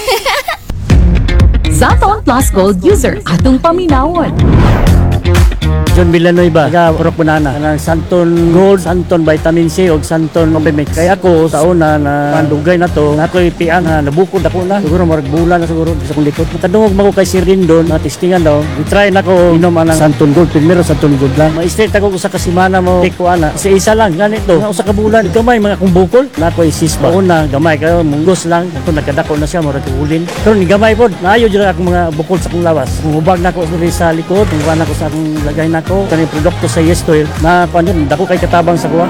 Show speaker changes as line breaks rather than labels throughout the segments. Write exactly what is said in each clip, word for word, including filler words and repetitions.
Santon Plus Gold user atong paminawon.
John Villanueva, taga Urok Banana, ng Santon Gold, Santon Vitamin C o Santon Opimix. Kaya ako sa una na pandugay na to, ako ipian na nabukod ako na. Siguro marag bulan na siguro sa kong likod. Matadungog mo ko kay Sir Rindon, na testingan daw. I-try na ko inom ang Santon Gold. Primero Santon Gold lang. Ma-straight ako sa kasimana mo. Take ko ana. Kasi isa lang, ganito. Nga usa ka bulan. Gamay mga kong bukol. Na ako isis ba. Una, gamay kayo. Munggos lang. Ito nagkadako na siya. Marag ulin. Pero ni gamay po. Naayo dyan akong mga bukol sa kong lawas. Kung hubag na ako sa likod. Kung na ko sa akong lagay na ko. Kani produkto sa Yes Oil na panon dako kay katabang sa kuha.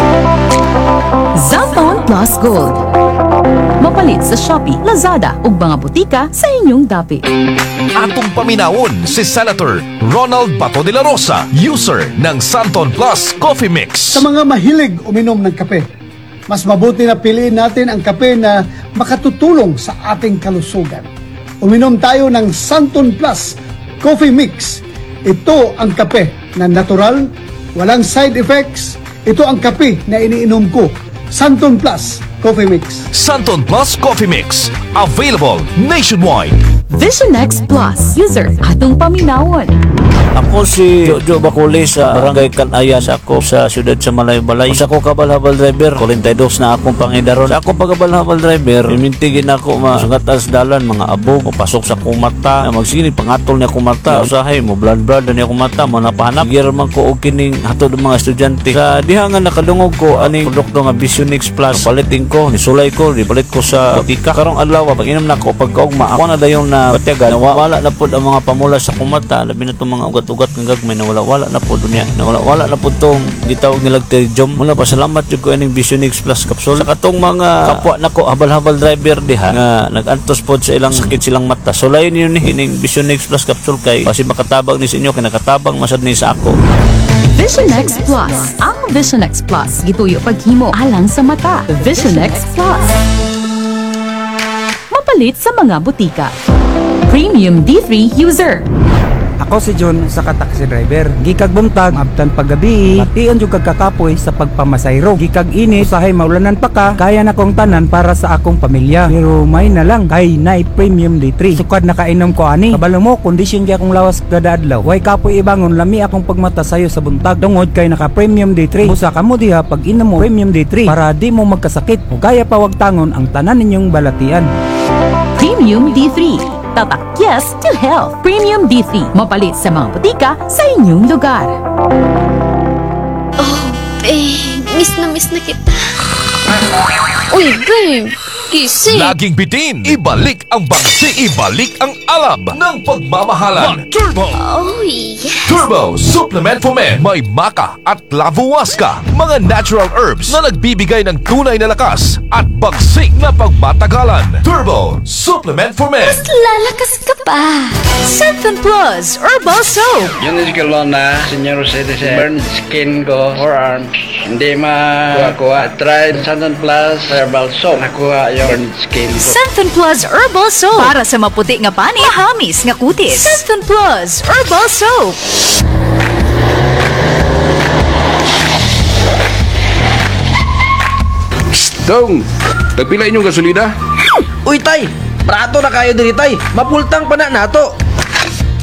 Santon Plus Gold. Mapalit sa Shopee, Lazada ug mga butika sa inyong dapit.
Atong paminawon si Senator Ronald Bato de la Rosa, user ng Santon Plus Coffee Mix.
Sa mga mahilig uminom ng kape, mas mabuti na piliin natin ang kape na makatutulong sa ating kalusugan. Uminom tayo ng Santon Plus Coffee Mix. Ito ang kape na natural, walang side effects. Ito ang kape na iniinom ko. Santon Plus Coffee Mix.
Santon Plus Coffee Mix, available nationwide.
Vision X Plus user atong paminawon.
Ako si Jojo Bacoli sa Barangay Kanaya sa ako sa siyudad sa Malay-Balay. Sa ako kabal-habal driver, kulintados na akong pangidaron. Sa ako pagkabal-habal driver, imintigin ako masungat as dalan, mga abog, papasok sa akong mata, magsigini, pangatol niya akong mata, usahay mo, blood-blood niya akong mata, manapahanap. Giraman ko o kining hatod ng mga estudyante. Sa dihangan nakadungog ko, aning produkto nga Visionix Plus, palitin ko, nisulay ko, nipalit ko sa butika. Karong adlaw, pag inom na ako, pagkaugma, ako na dayon na batyagan, nawawala na po ang mga pamula sa akong mata, labi na itong mga ugat-ugat ng gagmay na wala-wala na po dunya, na wala-wala na po itong gitawag nilag terjom. Mula pa salamat yung ko ining Visionix Plus capsule. Sa katong mga kapwa na ko habal-habal driver diha nga nag-antos po sa ilang sakit silang mata, so layon yun ni ining Visionix Plus capsule kay kasi makatabang ni sa inyo, kay nakatabang masad ni sa ako.
Vision X Plus. Ang Vision X Plus gituyo paghimo alang sa mata. Vision X Plus. Mapalit sa mga butika. Premium D three user.
Ako si John sa taxi driver. Gikag buntag, abtan paggabi, mation jud kag kakapoy sa pagpamasayro. Gikag init, usahay maulanan pa ka, kaya na kong tanan para sa akong pamilya. Pero may na lang, kay nay Premium D three. Sukad na kainom ko ani. Kabalo mo, kondisyon kaya akong lawas kada adlaw. Way kapoy ibangon, lami akong pagmata sayo sa buntag. Tungod kay naka Premium D three. Busa ka mo diha pag inom mo Premium D three para di mo magkasakit. O kaya pa wag tangon ang tanan ninyong balatian.
Premium D three. Tatak yes to health. Premium D three. Mapalit sa mga butika sa inyong lugar.
Oh, babe. Miss na miss na kita. Uy, babe. Gising.
Laging bitin, ibalik ang bangsi, ibalik ang alab ng pagmamahalan. Turbo!
Oh, yes.
Turbo Supplement for Men. May maca at lavuwaska, mga natural herbs na nagbibigay ng tunay na lakas at bagsik na pagmatagalan. Turbo Supplement for Men.
Mas lalakas ka pa.
Santon Plus Herbal Soap.
Yun is kalon na senior citizen. Burn skin ko, forearms. Hindi ma-kuha-kuha. Try Santon Plus Herbal Soap. Nakuha yung burn skin ko.
Santon Plus Herbal Soap. Para sa maputi nga pani, mahamis nga kutis. Santon Plus Herbal Soap.
Dong, nagpila inyong gasolina?
Uy tay, prato na kayo diri tay. Mapultang pa na nato.